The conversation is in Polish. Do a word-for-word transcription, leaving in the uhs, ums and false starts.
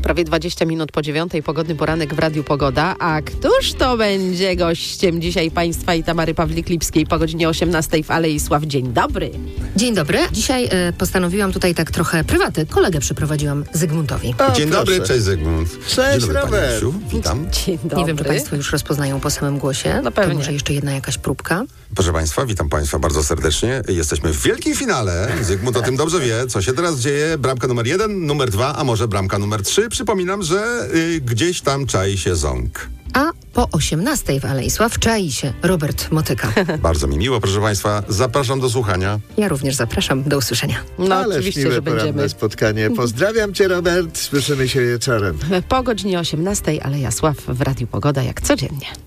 prawie dwadzieścia minut po dziewiątej, pogodny poranek w Radiu Pogoda. A któż to będzie gościem dzisiaj Państwa i Tamary Pawlik-Lipskiej po godzinie osiemnastej w Alei Sław? Dzień dobry. Dzień dobry. Dzisiaj y, postanowiłam tutaj tak trochę prywaty. Kolegę przyprowadziłam Zygmuntowi. O, Dzień proszę. dobry, cześć Zygmunt. Cześć, Dzień dobry, Robert. Pani Asiu, witam. Dzień dobry. Nie wiem, czy Państwo już rozpoznają po samym głosie. No pewnie. To może jeszcze jedna jakaś próbka. Proszę Państwa, witam Państwa bardzo serdecznie. Jesteśmy w wielkim finale. Zygmunt o tym dobrze wie, co się teraz dzieje. Bramka numer jeden, numer dwa, a może bramka numer trzy. Przypominam, że y, gdzieś tam czai się ząg. A po osiemnastej w Alei Sław czai się Robert Motyka. Bardzo mi miło, proszę Państwa. Zapraszam do słuchania. Ja również zapraszam. Do usłyszenia. No Ależ oczywiście, miłe że będziemy. poranne spotkanie. Pozdrawiam Cię, Robert. Słyszymy się wieczorem. Po godzinie osiemnastej Aleja Sław w Radiu Pogoda jak codziennie.